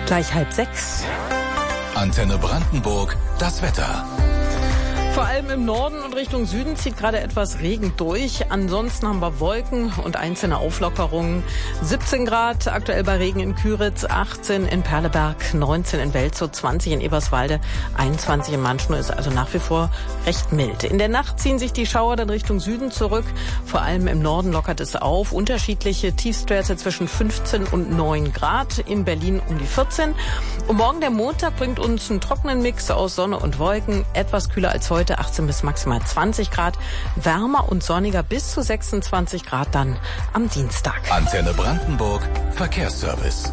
Gleich 5:30. Antenne Brandenburg, das Wetter. Vor allem im Norden und Richtung Süden zieht gerade etwas Regen durch. Ansonsten haben wir Wolken und einzelne Auflockerungen. 17 Grad aktuell bei Regen in Küritz, 18 in Perleberg, 19 in Welzow, 20 in Eberswalde, 21 in Manschnow, ist also nach wie vor recht mild. In der Nacht ziehen sich die Schauer dann Richtung Süden zurück. Vor allem im Norden lockert es auf. Unterschiedliche Tiefstwerte zwischen 15 und 9 Grad. In Berlin um die 14. Und morgen der Montag bringt uns einen trockenen Mix aus Sonne und Wolken. Etwas kühler als heute. 18 bis maximal 20 Grad, wärmer und sonniger bis zu 26 Grad dann am Dienstag. Antenne Brandenburg, Verkehrsservice.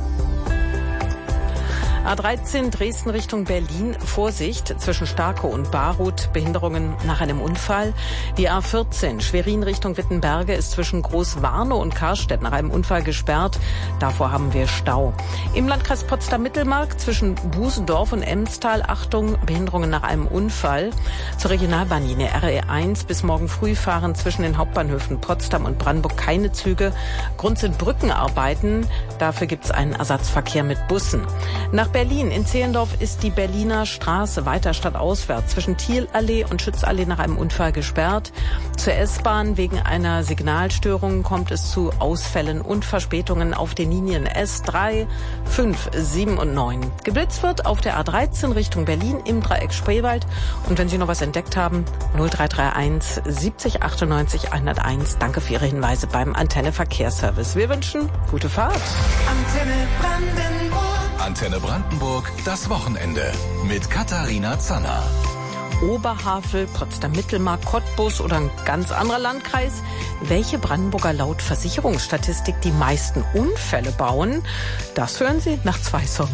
A13 Dresden Richtung Berlin, Vorsicht zwischen Starkow und Baruth, Behinderungen nach einem Unfall. Die A14 Schwerin Richtung Wittenberge ist zwischen Großwarnow und Karstedt nach einem Unfall gesperrt. Davor haben wir Stau. Im Landkreis Potsdam-Mittelmark zwischen Busendorf und Emstal, Achtung, Behinderungen nach einem Unfall. Zur Regionalbahnlinie RE1 bis morgen früh fahren zwischen den Hauptbahnhöfen Potsdam und Brandenburg keine Züge. Grund sind Brückenarbeiten. Dafür gibt es einen Ersatzverkehr mit Bussen. Nach Berlin. In Zehlendorf ist die Berliner Straße weiter stadtauswärts zwischen Thielallee und Schützallee nach einem Unfall gesperrt. Zur S-Bahn wegen einer Signalstörung kommt es zu Ausfällen und Verspätungen auf den Linien S3, 5, 7 und 9. Geblitzt wird auf der A13 Richtung Berlin im Dreieck Spreewald. Und wenn Sie noch was entdeckt haben, 0331 70 98 101. Danke für Ihre Hinweise beim Antenne Verkehrsservice. Wir wünschen gute Fahrt. Antenne Brandenburg. Antenne Brandenburg, das Wochenende mit Katharina Zanner. Oberhavel, Potsdam-Mittelmark, Cottbus oder ein ganz anderer Landkreis. Welche Brandenburger laut Versicherungsstatistik die meisten Unfälle bauen, das hören Sie nach 2 Songs.